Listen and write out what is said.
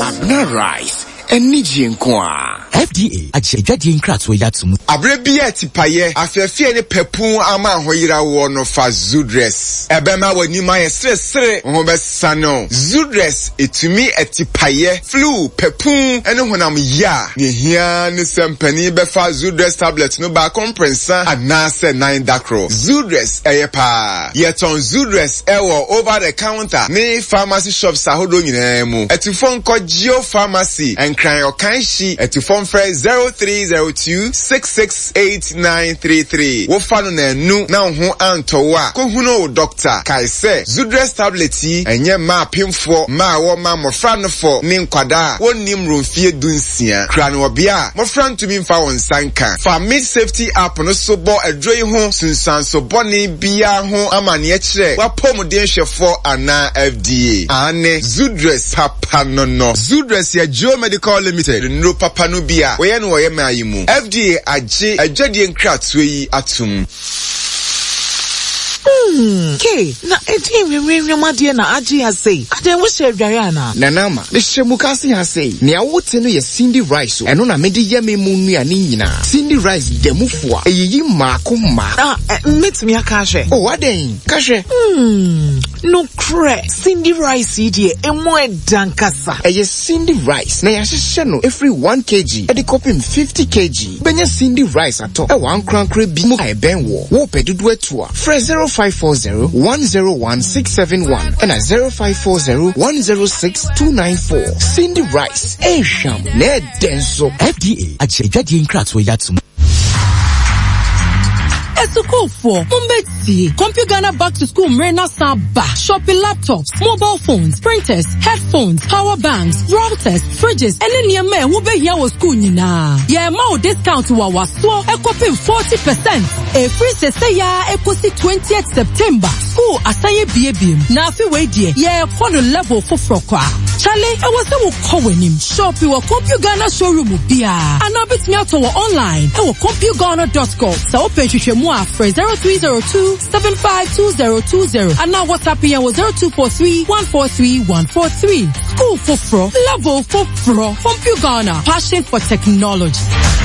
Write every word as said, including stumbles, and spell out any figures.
Abner Rice. Eniji nkwa F D A achedwade nkratso yatum Abrebia tipaye afefie ne pepun ama hoyira wo no fa Zudress ebema wani ma ye sresre ho besano Zudress etumi etipaye flu pepun ene honam ya ne hia ne sempani befa Zudress tablet no ba comprensa anase nine dakro Zudress eyepa yeton Zudress ewo over the counter ne pharmacy shops ahodo nyina mu etifon ko Geo Pharmacy Cry or Kanshi at phone phrase zero three zero two six six eight nine three three. Wo fanu na nu na ho antowa. Ko huno doctor kai se Zudress tableti enye ma pimfo ma wo ma mofra no fo ne nkwada wonim romfie dunsia. Kra no obia mofra ntumi mfa won sanka. Fa mid safety app no so bo adroi ho sunsan so boni bia ho amane e kire. Wa pomuden hwefo ana F D A. Ane Zudress papa no no. Zudress ya Joe Medical Limited no papa no bia we no we mayimu F D A age adwade nkratwe yi atum Hmm, K, na eti enwemwe made na age ya sei. Ade wo she adware ana. Nanama, le shemukasi ha sei. Ne awote no ye Cindy Rice o. Eno na mede ye me mu nuane nyina. Cindy Rice demufo a eyiyi maako ma. Ah, metumi aka hwe. Oh, aden, ka hwe. Hmm, no cre. Cindy Rice die emo edankasa. Eye Cindy Rice na ya hye no every one kilogram. E de kopim fifty kilograms. Benya Cindy Rice ato. E wan krankre bi mu ka e ben wo. Wo pedudu etu a. Fresh zero five four zero one zero one six seven one and a zero five four zero one zero six two nine four. Cindy Rice, eh sham, ne denso. F D A achedwade nkratso yatum School for Umbeti, Computer back to school Mrena Saba, shopping laptops, mobile phones, printers, headphones, power banks, routers, fridges, and then your man will be here with school nina. Yeah, more discount to our store, a copy forty percent. A free say ya, a pussy twentieth September. School asaye baby. Now if you wait dear, yeah, for the level for frokwa. Charlie, I was a calling him. Shop your Computer showroom will be and now bit me out our online. Our Computer dot com. So open to more. zero three zero two seven five two zero two zero and now WhatsApp here was zero two four three one four three one four three. School for Fro, level for Fro, from Pugana, passion for technology.